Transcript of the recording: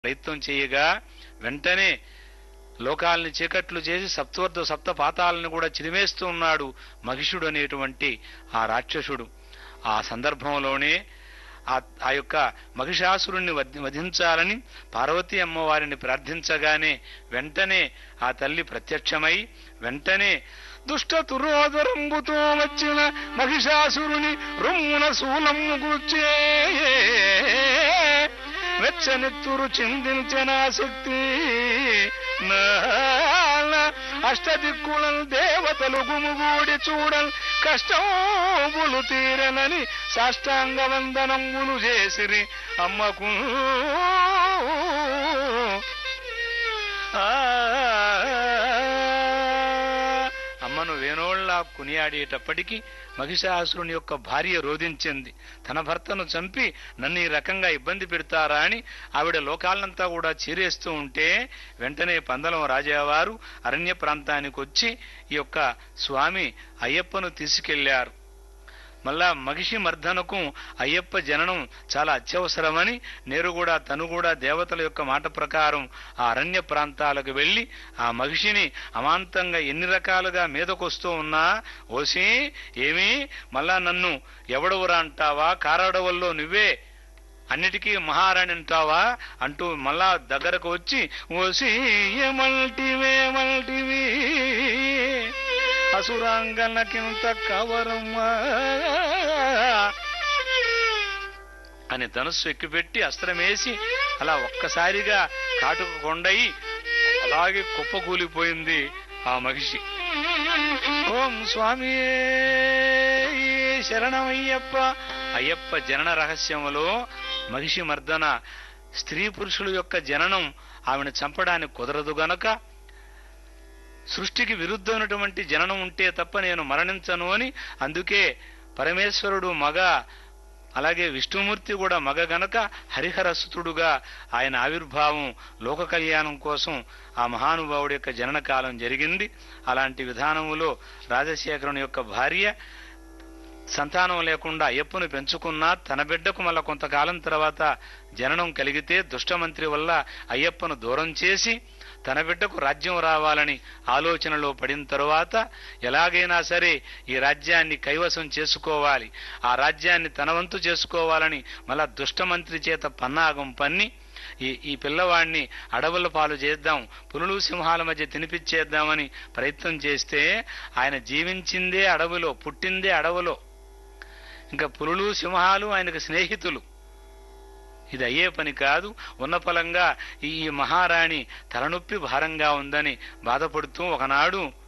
ప్రయత్నం చేయగా వెంటనే లోకాలని చీకట్లు చేసి సప్త పాతాలను కూడా చిరిమేస్తూ ఉన్నాడు మహిషుడు అనేటువంటి ఆ రాక్షసుడు. ఆ సందర్భంలోనే ఆ యొక్క మహిషాసురుణ్ణి వధించాలని పార్వతీ అమ్మవారిని ప్రార్థించగానే వెంటనే ఆ తల్లి ప్రత్యక్షమై వెంటనే దుష్ట తురోదరంబుతో వచ్చిన మహిషాసురుని రొమ్మున శూలము గుర్చే వెచ్చనెత్తురు చిందించిన శక్తి అష్టదిక్కులం దేవతలు గుమిగూడి చూడల్ కష్టములు తీరనని సాష్టాంగ వందనములు చేసిరి అమ్మకు. అమ్మను వేణోళ్లా కొనియాడేటప్పటికీ మహిషాసురుని యొక్క భార్య రోధించింది. తన భర్తను చంపి నన్ను ఈ రకంగా ఇబ్బంది పెడతారా అని ఆవిడ లోకాలంతా కూడా చీరేస్తూ ఉంటే వెంటనే పందలం రాజావారు అరణ్య ప్రాంతానికి వచ్చి ఈ యొక్క స్వామి అయ్యప్పను తీసుకెళ్లారు. మళ్ళా మహిషి మర్దనకు అయ్యప్ప జననం చాలా అత్యవసరమని తను కూడా దేవతల యొక్క మాట ప్రకారం ఆ అరణ్య ప్రాంతాలకు వెళ్లి ఆ మహిషిని అమాంతంగా ఎన్ని రకాలుగా మీదకొస్తూ ఉన్నా, ఓసి ఏమీ మళ్ళా నన్ను ఎవడవురా అంటావా, కారడవల్లో నువ్వే అన్నిటికీ మహారాణి అంటావా అంటూ మళ్ళా దగ్గరకు వచ్చి ఓసి ఏమల్టివే మల్టివి అసురాంగనకింత కవరమ్మా అని ధనుస్సు ఎక్కుపెట్టి అస్త్రమేసి అలా ఒక్కసారిగా కాటుకు కొండయి అలాగే కుప్పకూలిపోయింది ఆ మహిషి. ఓం స్వామి శరణమయ్యప్ప. అయ్యప్ప జనన రహస్యములో మహిషి మర్దన స్త్రీ పురుషుల యొక్క జననం ఆమెను చంపడానికి కుదరదు గనక సృష్టికి విరుద్ధమైనటువంటి జననం ఉంటే తప్ప నేను మరణించను అని, అందుకే పరమేశ్వరుడు మగ, అలాగే విష్ణుమూర్తి కూడా మగ గనక హరిహరసుతుడుగా ఆయన ఆవిర్భావం లోక కళ్యాణం కోసం ఆ మహానుభావుడి యొక్క జనన కాలం జరిగింది. అలాంటి విధానములో రాజశేఖరుని యొక్క భార్య సంతానం లేకుండా అయ్యప్పను పెంచుకున్నా తన బిడ్డకు మళ్ళా కొంతకాలం తర్వాత జననం కలిగితే దుష్టమంత్రి వల్ల అయ్యప్పను దూరం చేసి తన బిడ్డకు రాజ్యం రావాలని ఆలోచనలో పడిన తరువాత ఎలాగైనా సరే ఈ రాజ్యాన్ని కైవసం చేసుకోవాలి, ఆ రాజ్యాన్ని తన వంతు చేసుకోవాలని మళ్ళా దుష్టమంత్రి చేత పన్నాగం పన్ని ఈ పిల్లవాడిని అడవుల పాలు చేద్దాం, పులులు సింహాల మధ్య తినిపించేద్దామని ప్రయత్నం చేస్తే ఆయన జీవించిందే అడవిలో, పుట్టిందే అడవిలో, ఇంకా పులులు సింహాలు ఆయనకు స్నేహితులు. ఇది అయ్యే పని కాదు. ఉన్న ఫలంగా ఈ మహారాణి తలనొప్పి భారంగా ఉందని బాధపడుతూ ఒకనాడు